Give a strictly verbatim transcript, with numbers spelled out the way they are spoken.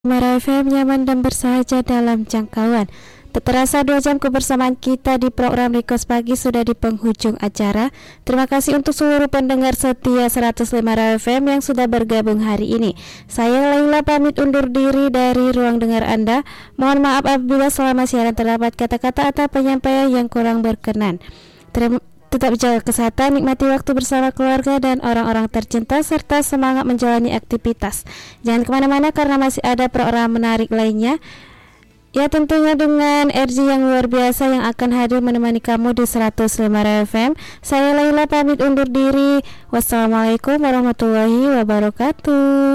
Mara F M nyaman dan bersahaja dalam jangkauan. Tak terasa dua jam kebersamaan kita di program Request Pagi sudah di penghujung acara. Terima kasih untuk seluruh pendengar setia seratus lima Mara F M yang sudah bergabung hari ini. Saya Laila pamit undur diri dari ruang dengar Anda. Mohon maaf apabila selama siaran terdapat kata-kata atau penyampaian yang kurang berkenan. Terima Tetap jaga kesehatan, nikmati waktu bersama keluarga dan orang-orang tercinta, serta semangat menjalani aktivitas. Jangan kemana-mana karena masih ada program menarik lainnya. Ya, tentunya dengan energi yang luar biasa yang akan hadir menemani kamu di seratus lima F M. Saya Laila pamit undur diri. Wassalamualaikum warahmatullahi wabarakatuh.